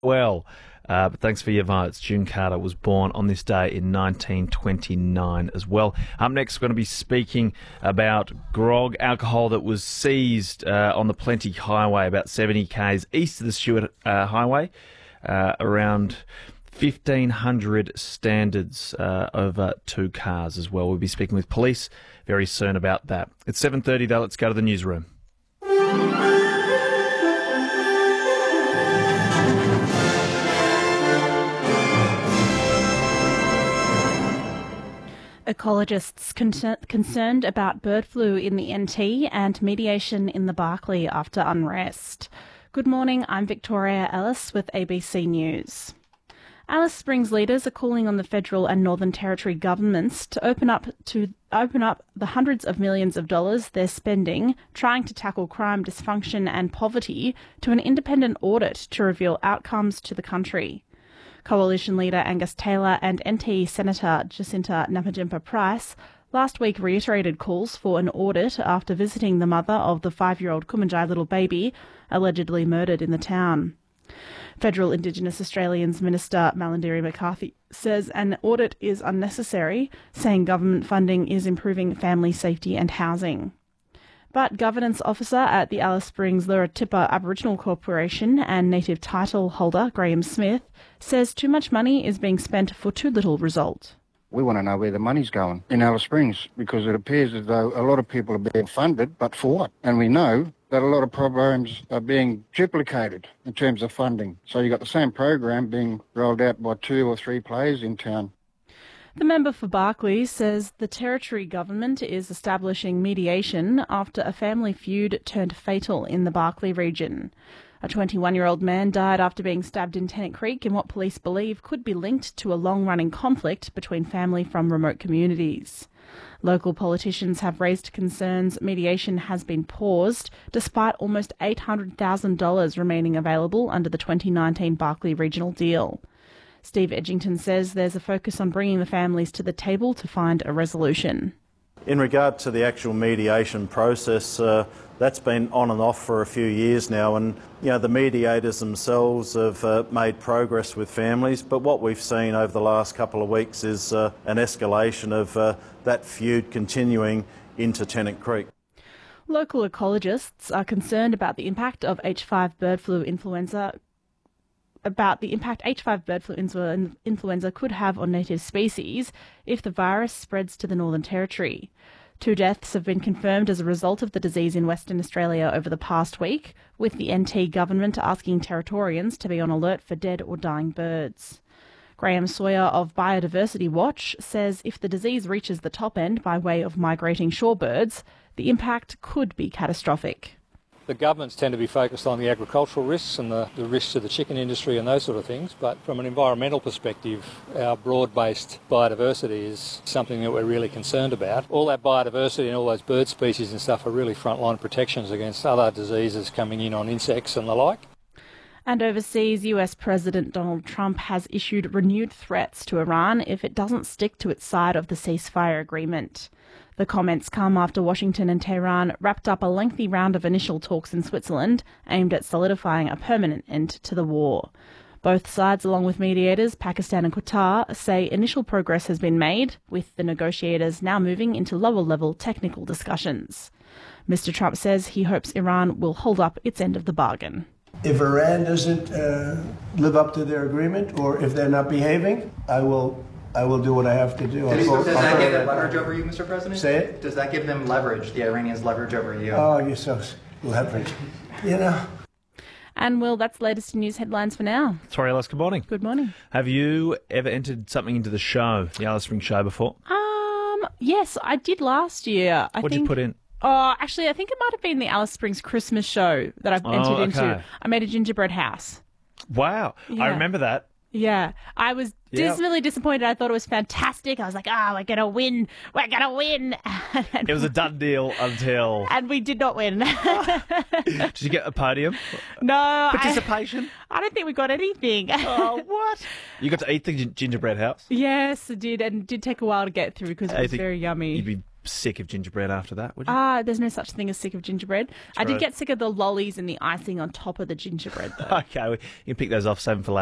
Well, but thanks for your votes. June Carter was born on this day in 1929 as well. Up next, we're going to be speaking about grog, alcohol that was seized on the Plenty Highway, about 70 k's east of the Stewart Highway, around 1,500 standards over 2 cars as well. We'll be speaking with police very soon about that. It's 7:30 though. Let's go to the newsroom. Ecologists concerned about bird flu in the NT and mediation in the Barkly after unrest. Good morning, I'm Victoria Ellis with ABC News. Alice Springs leaders are calling on the federal and Northern Territory governments to open up the hundreds of millions of dollars they're spending trying to tackle crime, dysfunction and poverty to an independent audit to reveal outcomes to the country. Coalition leader Angus Taylor and NT Senator Jacinta Naparjimpa-Price last week reiterated calls for an audit after visiting the mother of the 5-year-old Kumanjai little baby allegedly murdered in the town. Federal Indigenous Australians Minister Malarndirri McCarthy says an audit is unnecessary, saying government funding is improving family safety and housing. But Governance Officer at the Alice Springs Luratipa Aboriginal Corporation and native title holder Graham Smith says too much money is being spent for too little result. We want to know where the money's going in Alice Springs because it appears as though a lot of people are being funded, but for what? And we know that a lot of programs are being duplicated in terms of funding. So you've got the same program being rolled out by 2 or 3 players in town. The member for Barkly says the Territory government is establishing mediation after a family feud turned fatal in the Barkly region. A 21-year-old man died after being stabbed in Tennant Creek in what police believe could be linked to a long-running conflict between family from remote communities. Local politicians have raised concerns mediation has been paused, despite almost $800,000 remaining available under the 2019 Barkly regional deal. Steve Edgington says there's a focus on bringing the families to the table to find a resolution. In regard to the actual mediation process, that's been on and off for a few years now, and the mediators themselves have made progress with families, but what we've seen over the last couple of weeks is an escalation of that feud continuing into Tennant Creek. Local ecologists are concerned about the impact of H5 bird flu influenza could have on native species if the virus spreads to the Northern Territory. 2 deaths have been confirmed as a result of the disease in Western Australia over the past week, with the NT government asking Territorians to be on alert for dead or dying birds. Graham Sawyer of Biodiversity Watch says if the disease reaches the top end by way of migrating shorebirds, the impact could be catastrophic. The governments tend to be focused on the agricultural risks and the risks to the chicken industry and those sort of things, but from an environmental perspective, our broad-based biodiversity is something that we're really concerned about. All that biodiversity and all those bird species and stuff are really frontline protections against other diseases coming in on insects and the like. And overseas, US President Donald Trump has issued renewed threats to Iran if it doesn't stick to its side of the ceasefire agreement. The comments come after Washington and Tehran wrapped up a lengthy round of initial talks in Switzerland aimed at solidifying a permanent end to the war. Both sides, along with mediators, Pakistan and Qatar, say initial progress has been made, with the negotiators now moving into lower-level technical discussions. Mr. Trump says he hopes Iran will hold up its end of the bargain. If Iran doesn't live up to their agreement, or if they're not behaving, I will do what I have to do. Does that give them leverage over you, Mr. President? Say it? Does that give them leverage, the Iranians leverage over you? Oh, you're so leverage. And, Will, that's the latest news headlines for now. Sorry, Alice, good morning. Good morning. Have you ever entered something into the show, the Alice Springs show, before? Yes, I did last year. What did you put in? Oh, actually, I think it might have been the Alice Springs Christmas show that I've entered into. I made a gingerbread house. Wow. Yeah. I remember that. Yeah. I was dismally disappointed. I thought it was fantastic. I was like, we're going to win. We're going to win. It was a done deal until... And we did not win. Did you get a podium? No. Participation? I don't think we got anything. Oh, what? You got to eat the gingerbread house? Yes, I did. And it did take a while to get through because it was very yummy. You'd be sick of gingerbread after that, would you? There's no such thing as sick of gingerbread. I did get sick of the lollies and the icing on top of the gingerbread, though. Okay, you can pick those off, save them for later.